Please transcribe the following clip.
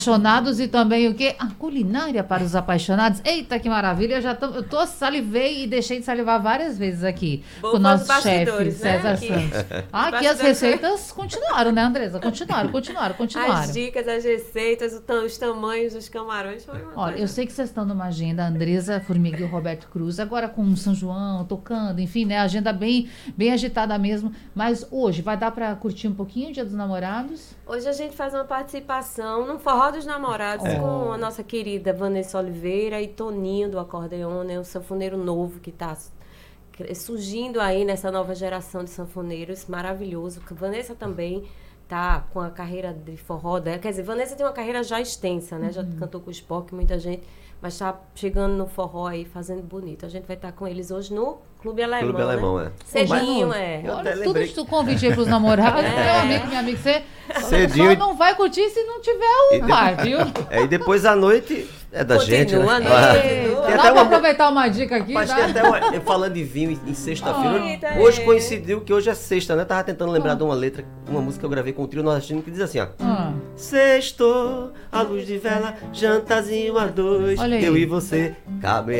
Apaixonados e também o quê? A culinária para os apaixonados. Eita, que maravilha! Eu salivei e deixei de salivar várias vezes aqui com o nosso chefe, César Santos. Aqui as receitas continuaram, né, Andresa? Continuaram. As dicas, as receitas, os tamanhos dos camarões foi uma Olha, coisa. eu sei que vocês estão numa agenda, Andresa Formiga e o Roberto Cruz, agora com São João, tocando, enfim, né? Agenda bem agitada mesmo. Mas hoje vai dar para curtir um pouquinho o Dia dos Namorados? Hoje a gente faz uma participação no Forró dos Namorados com a nossa querida Vanessa Oliveira e Toninho do acordeon, né? Um sanfoneiro novo que está surgindo aí nessa nova geração de sanfoneiros, maravilhoso. Vanessa também tá com a carreira de forró dela. Quer dizer, Vanessa tem uma carreira já extensa, né? Já cantou com o Spock, muita gente, mas tá chegando no forró aí, fazendo bonito. A gente vai estar com eles hoje no Clube Alemão. Clube Alemão, né? é. Cedinho, Olha, tudo isso tu convite aí pros namorados, meu amigo, minha amiga, você Cedinho. só não vai curtir se não tiver o par, viu? E depois à noite é da gente, né? Continua, né? Tem Dá até pra aproveitar uma dica aqui, Mas tá? tem até falando de vinho em sexta-feira. Eita, Hoje coincidiu que hoje é sexta, né? Tava tentando lembrar de uma letra, uma música que eu gravei com o trio nordestino que diz assim, ó. Sextou, a luz de vela, jantazinho a dois, Olha aí. eu e você, cabe